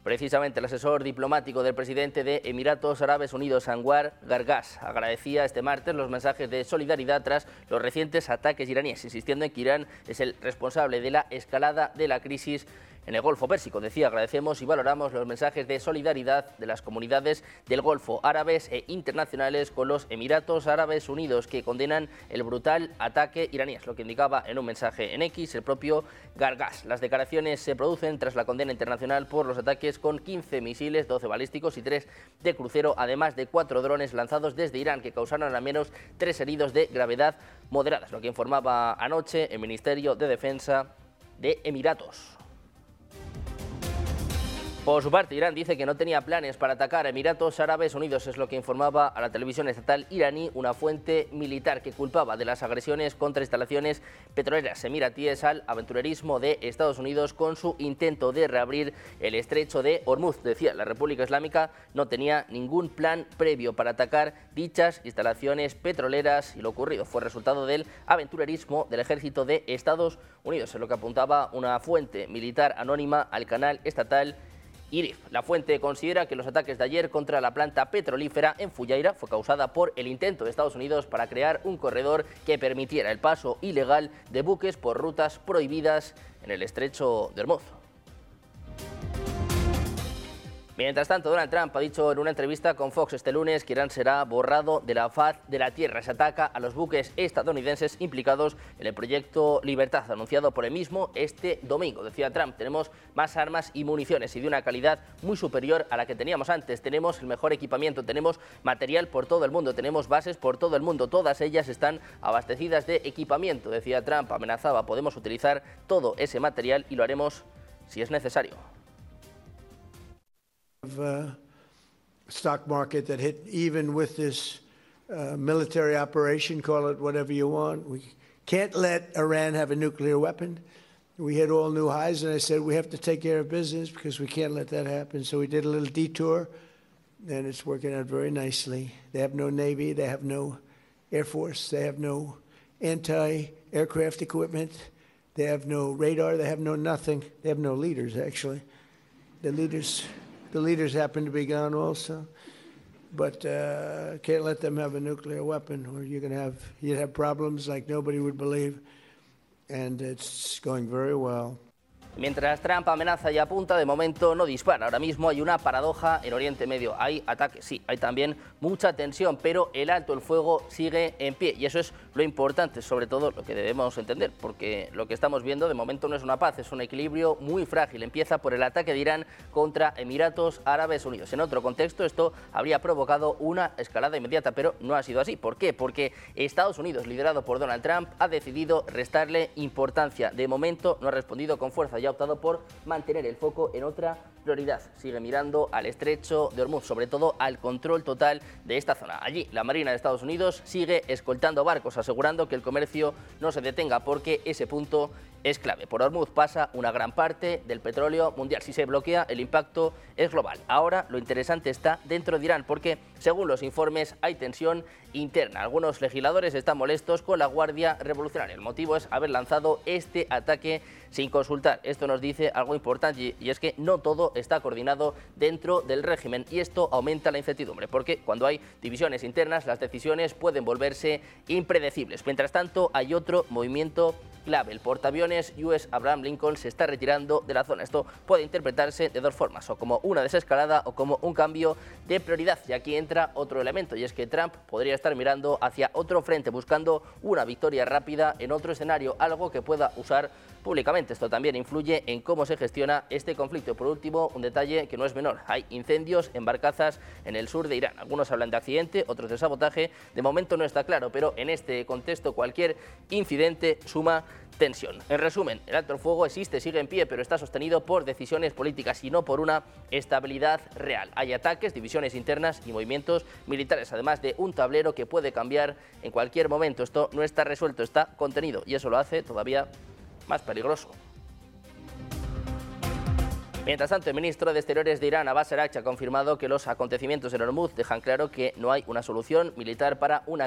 Precisamente el asesor diplomático del presidente de Emiratos Árabes Unidos, Anwar Gargash, agradecía este martes los mensajes de solidaridad tras los recientes ataques iraníes, insistiendo en que Irán es el responsable de la escalada de la crisis en el Golfo Pérsico. Decía, agradecemos y valoramos los mensajes de solidaridad de las comunidades del Golfo, árabes e internacionales, con los Emiratos Árabes Unidos, que condenan el brutal ataque iraní. Es lo que indicaba en un mensaje en X el propio Gargash. Las declaraciones se producen tras la condena internacional por los ataques con 15 misiles, 12 balísticos y 3 de crucero, además de 4 drones lanzados desde Irán, que causaron al menos 3 heridos de gravedad moderada. Es lo que informaba anoche el Ministerio de Defensa de Emiratos. Por su parte, Irán dice que no tenía planes para atacar a Emiratos Árabes Unidos. Es lo que informaba a la televisión estatal iraní una fuente militar que culpaba de las agresiones contra instalaciones petroleras emiratíes al aventurerismo de Estados Unidos con su intento de reabrir el estrecho de Hormuz. Decía, la República Islámica no tenía ningún plan previo para atacar dichas instalaciones petroleras y lo ocurrido fue resultado del aventurerismo del ejército de Estados Unidos. Es lo que apuntaba una fuente militar anónima al canal estatal IRIF. La fuente considera que los ataques de ayer contra la planta petrolífera en Fujairah fue causada por el intento de Estados Unidos para crear un corredor que permitiera el paso ilegal de buques por rutas prohibidas en el estrecho de Hormuz. Mientras tanto, Donald Trump ha dicho en una entrevista con Fox este lunes que Irán será borrado de la faz de la tierra. Se ataca a los buques estadounidenses implicados en el proyecto Libertad, anunciado por él mismo este domingo. Decía Trump, tenemos más armas y municiones y de una calidad muy superior a la que teníamos antes. Tenemos el mejor equipamiento, tenemos material por todo el mundo, tenemos bases por todo el mundo. Todas ellas están abastecidas de equipamiento. Decía Trump, amenazaba, podemos utilizar todo ese material y lo haremos si es necesario. Stock market that hit even with this military operation, call it whatever you want. We can't let Iran have a nuclear weapon. We hit all new highs, and I said we have to take care of business because we can't let that happen. So we did a little detour, and it's working out very nicely. They have no Navy, they have no Air Force, they have no anti-aircraft equipment, they have no radar, they have no nothing. They have no leaders, actually. The leaders happen to be gone also, but can't let them have a nuclear weapon, or you'd have problems like nobody would believe, and it's going very well. Mientras Trump amenaza y apunta, de momento no dispara. Ahora mismo hay una paradoja en Oriente Medio. Hay ataques, sí, hay también mucha tensión, pero el alto el fuego sigue en pie. Y eso es lo importante, sobre todo lo que debemos entender, porque lo que estamos viendo de momento no es una paz, es un equilibrio muy frágil. Empieza por el ataque de Irán contra Emiratos Árabes Unidos. En otro contexto, esto habría provocado una escalada inmediata, pero no ha sido así. ¿Por qué? Porque Estados Unidos, liderado por Donald Trump, ha decidido restarle importancia. De momento no ha respondido con fuerza y ha optado por mantener el foco en otra prioridad. Sigue mirando al estrecho de Hormuz, sobre todo al control total de esta zona. Allí la Marina de Estados Unidos sigue escoltando barcos, asegurando que el comercio no se detenga porque ese punto es clave. Por Hormuz pasa una gran parte del petróleo mundial. Si se bloquea, el impacto es global. Ahora lo interesante está dentro de Irán porque, según los informes, hay tensión interna. Algunos legisladores están molestos con la Guardia Revolucionaria. El motivo es haber lanzado este ataque sin consultar. Esto nos dice algo importante y es que no todo está coordinado dentro del régimen y esto aumenta la incertidumbre porque cuando hay divisiones internas las decisiones pueden volverse impredecibles. Mientras tanto hay otro movimiento clave. El portaaviones US Abraham Lincoln se está retirando de la zona. Esto puede interpretarse de dos formas, o como una desescalada o como un cambio de prioridad. Y aquí entra otro elemento y es que Trump podría estar mirando hacia otro frente buscando una victoria rápida en otro escenario, algo que pueda usar públicamente. Esto también influye en cómo se gestiona este conflicto. Por último, un detalle que no es menor. Hay incendios en barcazas en el sur de Irán. Algunos hablan de accidente, otros de sabotaje. De momento no está claro, pero en este contexto cualquier incidente suma tensión. En resumen, el alto el fuego existe, sigue en pie, pero está sostenido por decisiones políticas y no por una estabilidad real. Hay ataques, divisiones internas y movimientos militares, además de un tablero que puede cambiar en cualquier momento. Esto no está resuelto, está contenido y eso lo hace todavía más peligroso. Mientras tanto, el ministro de Exteriores de Irán, Abbas Araghchi, ha confirmado que los acontecimientos en Hormuz dejan claro que no hay una solución militar para una